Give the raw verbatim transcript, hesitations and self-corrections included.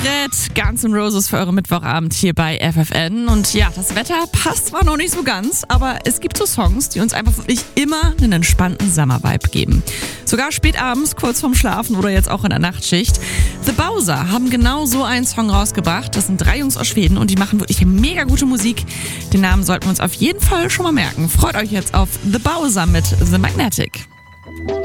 Brett, Guns N' Roses für eure Mittwochabend hier bei F F N. Und ja, das Wetter passt zwar noch nicht so ganz, aber es gibt so Songs, die uns einfach wirklich immer einen entspannten Summer-Vibe geben. Sogar spät abends, kurz vorm Schlafen oder jetzt auch in der Nachtschicht. The Bowser haben genau so einen Song rausgebracht. Das sind drei Jungs aus Schweden und die machen wirklich mega gute Musik. Den Namen sollten wir uns auf jeden Fall schon mal merken. Freut euch jetzt auf The Bowser mit The Magnetic.